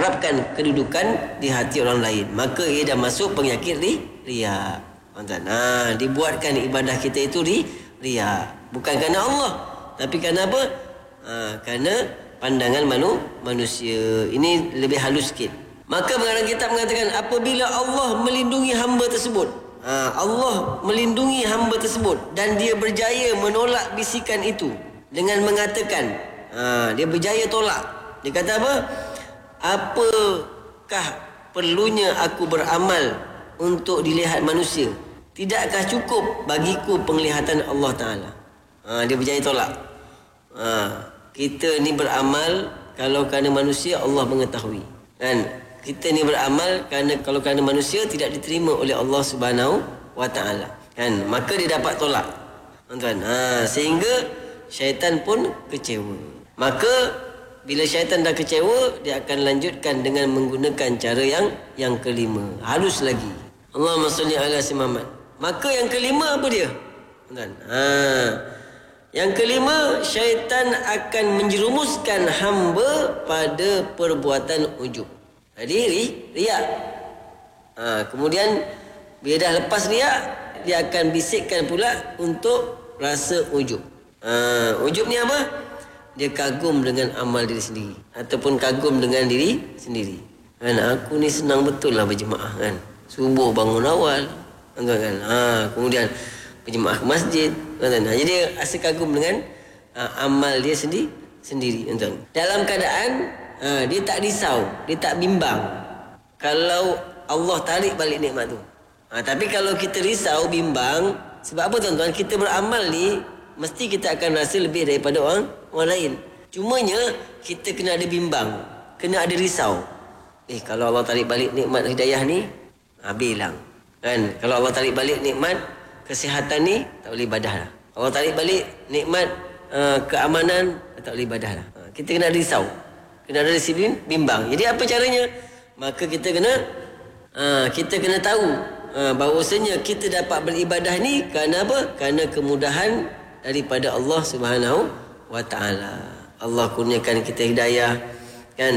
mengharapkan kedudukan di hati orang lain, maka ia dah masuk penyakit riya. Dibuatkan ibadah kita itu riya, bukan kerana Allah, tapi kerana apa? Kerana pandangan manusia. Ini lebih halus sikit. Maka pengarang kitab mengatakan, apabila Allah melindungi hamba tersebut, Allah melindungi hamba tersebut dan dia berjaya menolak bisikan itu dengan mengatakan, dia berjaya tolak. Dia kata apa? Apakah perlunya aku beramal untuk dilihat manusia? Tidakkah cukup bagiku penglihatan Allah Ta'ala? Dia berjaya tolak. Kita ni beramal kalau kerana manusia, Allah mengetahui. Kan? Kita ni beramal kalau kerana manusia tidak diterima oleh Allah Subhanahu wa Ta'ala. Kan? Maka dia dapat tolak. Tuan-tuan. Sehingga syaitan pun kecewa. Maka bila syaitan dah kecewa, dia akan lanjutkan dengan menggunakan cara yang kelima. Halus lagi. Allahumma salli ala Muhammad. Maka yang kelima apa dia? Yang kelima, syaitan akan menjerumuskan hamba pada perbuatan ujub. Jadi riak. Kemudian bila dah lepas riak, dia akan bisikkan pula untuk rasa ujub. Ujub ni apa? Dia kagum dengan amal diri sendiri, ataupun kagum dengan diri sendiri. Kan, aku ni senang betul lah berjemaah kan. Subuh bangun awal, kan. Kemudian berjemaah ke masjid, kan. Jadi dia rasa kagum dengan amal dia sendiri, kan. Dalam keadaan dia tak risau, dia tak bimbang kalau Allah tarik balik nikmat tu. Tapi kalau kita risau, bimbang, sebab apa tuan-tuan? Kita beramal ni mesti kita akan rasa lebih daripada orang lain. Cumanya kita kena ada bimbang, kena ada risau. Kalau Allah tarik balik nikmat hidayah ni, bilang. Kan? Kalau Allah tarik balik nikmat kesihatan ni, tak boleh ibadah dah. Allah tarik balik nikmat keamanan, tak boleh ibadah dah. Kita kena ada risau, kena ada bimbang. Jadi apa caranya? Maka kita kena tahu bahawasanya kita dapat beribadah ni kerana apa? Kerana kemudahan daripada Allah Subhanahu wa Ta'ala. Allah kurniakan kita hidayah, kan?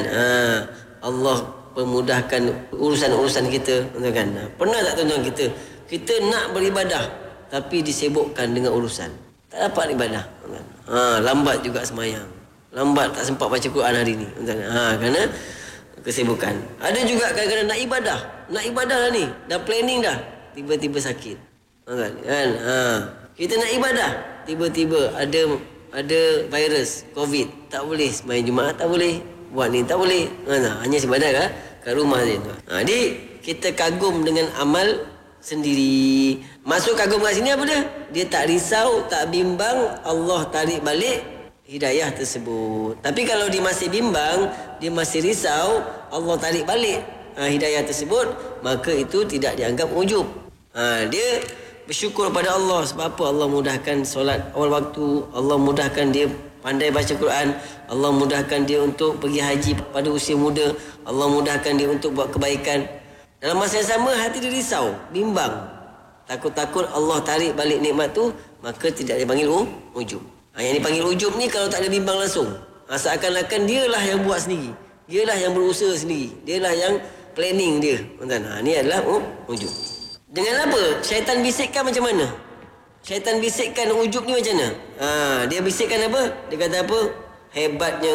Allah memudahkan urusan-urusan kita, kan? Pernah tak tuan-tuan kita nak beribadah tapi disibukkan dengan urusan, tak dapat ibadah, kan? Lambat juga semayang, lambat tak sempat baca Quran hari ni, kan? Kerana kesibukan. Ada juga kadang-kadang nak ibadah lah ni, dah planning dah, tiba-tiba sakit, kan? Kita nak ibadah, tiba-tiba ada virus COVID, tak boleh sembahyang Jumaat, tak boleh buat ni, tak boleh. Hanya ibadah kat rumah je. Jadi kita kagum dengan amal sendiri. Masuk kagum kat sini apa dia? Dia tak risau, tak bimbang Allah tarik balik hidayah tersebut. Tapi kalau dia masih bimbang, dia masih risau Allah tarik balik hidayah tersebut, maka itu tidak dianggap ujub. Dia bersyukur pada Allah. Sebab apa? Allah mudahkan solat awal waktu, Allah mudahkan dia pandai baca Quran, Allah mudahkan dia untuk pergi haji pada usia muda, Allah mudahkan dia untuk buat kebaikan. Dalam masa yang sama hati dia risau, bimbang, takut-takut Allah tarik balik nikmat tu, maka tidak dipanggil ujub. Yang dipanggil ujub ni kalau tak ada bimbang langsung, seakan-akan dialah yang buat sendiri, dialah yang berusaha sendiri, dialah yang planning dia. Ni adalah ujub. Dengan apa? Syaitan bisikkan macam mana? Syaitan bisikkan ujub ni macam mana? Dia bisikkan apa? Dia kata apa? Hebatnya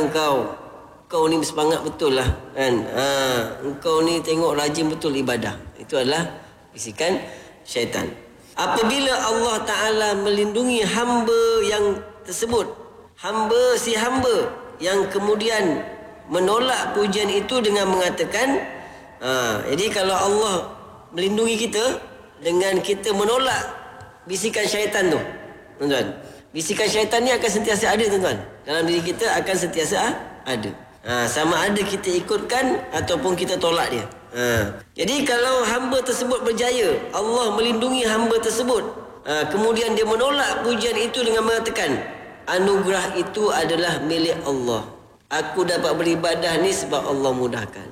kau ni bersemangat betul lah, kan? Engkau ni tengok rajin betul ibadah. Itu adalah bisikan syaitan. Apabila Allah Ta'ala melindungi hamba yang tersebut, hamba yang kemudian menolak pujian itu dengan mengatakan, jadi kalau Allah melindungi kita dengan kita menolak bisikan syaitan tu, tuan-tuan. Bisikan syaitan ni akan sentiasa ada, tuan-tuan. Dalam diri kita akan sentiasa ada. Sama ada kita ikutkan ataupun kita tolak dia. Jadi kalau hamba tersebut berjaya, Allah melindungi hamba tersebut, kemudian dia menolak pujian itu dengan mengatakan, anugerah itu adalah milik Allah. Aku dapat beribadah ni sebab Allah mudahkan.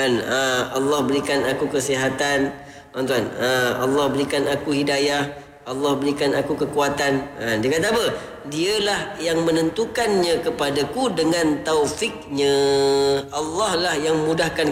Allah berikan aku kesihatan, tuan-tuan. Allah berikan aku hidayah, Allah berikan aku kekuatan. Dia kata apa? Dialah yang menentukannya kepadaku dengan taufiknya. Allah lah yang mudahkan